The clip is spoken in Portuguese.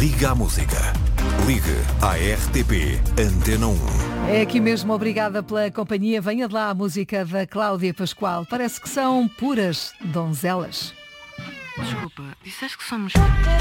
Liga à música. Ligue à RTP Antena 1. É aqui mesmo, obrigada pela companhia. Venha de lá a música da Cláudia Pascoal. Parece que são puras donzelas. Desculpa, disseste que somos...